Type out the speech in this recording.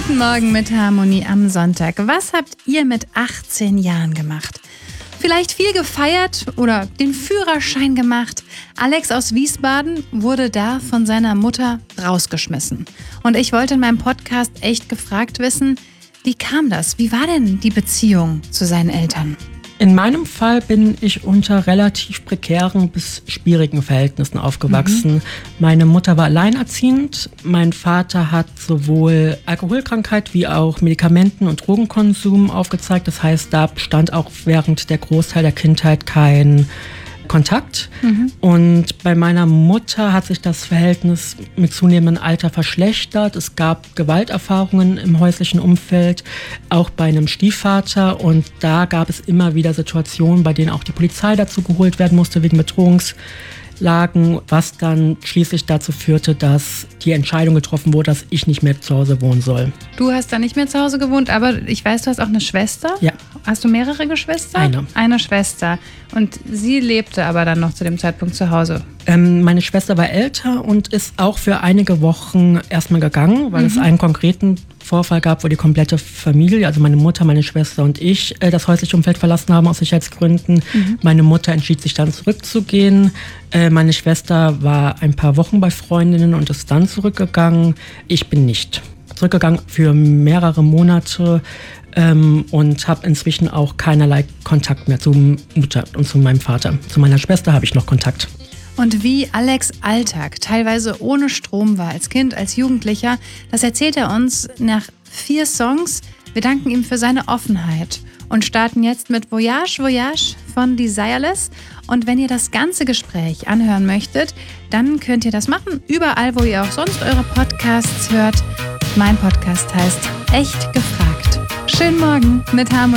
Guten Morgen mit Harmonie am Sonntag. Was habt ihr mit 18 Jahren gemacht? Vielleicht viel gefeiert oder den Führerschein gemacht. Alex aus Wiesbaden wurde da von seiner Mutter rausgeschmissen. Und ich wollte in meinem Podcast echt gefragt wissen, wie kam das? Wie war denn die Beziehung zu seinen Eltern? In meinem Fall bin ich unter relativ prekären bis schwierigen Verhältnissen aufgewachsen. Meine Mutter war alleinerziehend. Mein Vater hat sowohl Alkoholkrankheit wie auch Medikamenten- und Drogenkonsum aufgezeigt. Das heißt, da bestand auch während der Großteil der Kindheit kein Kontakt. Und bei meiner Mutter hat sich das Verhältnis mit zunehmendem Alter verschlechtert. Es gab Gewalterfahrungen im häuslichen Umfeld, auch bei einem Stiefvater. Und da gab es immer wieder Situationen, bei denen auch die Polizei dazu geholt werden musste wegen Bedrohungslagen, was dann schließlich dazu führte, dass die Entscheidung getroffen wurde, dass ich nicht mehr zu Hause wohnen soll. Du hast da nicht mehr zu Hause gewohnt, aber ich weiß, du hast auch eine Schwester. Ja. Hast du mehrere Geschwister? Eine. Eine Schwester. Und sie lebte aber dann noch zu dem Zeitpunkt zu Hause. Meine Schwester war älter und ist auch für einige Wochen erstmal gegangen, weil es einen konkreten Vorfall gab, wo die komplette Familie, also meine Mutter, meine Schwester und ich, das häusliche Umfeld verlassen haben aus Sicherheitsgründen. Meine Mutter entschied sich dann zurückzugehen. Meine Schwester war ein paar Wochen bei Freundinnen und ist dann zurückgegangen. Ich bin nicht zurückgegangen für mehrere Monate und habe inzwischen auch keinerlei Kontakt mehr zu Mutter und zu meinem Vater. Zu meiner Schwester habe ich noch Kontakt. Und wie Alex' Alltag teilweise ohne Strom war als Kind, als Jugendlicher, das erzählt er uns nach 4 Songs. Wir danken ihm für seine Offenheit und starten jetzt mit Voyage, Voyage von Desireless. Und wenn ihr das ganze Gespräch anhören möchtet, dann könnt ihr das machen, überall, wo ihr auch sonst eure Podcasts hört. Mein Podcast heißt Echt gefragt. Schönen Morgen mit Harmonie.